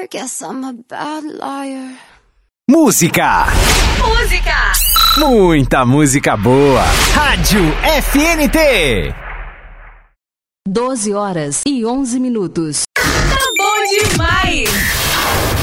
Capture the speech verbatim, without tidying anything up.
guess I'm a bad liar. Música. Música. Muita música boa. Rádio F N T. doze horas e onze minutos. Tá bom demais.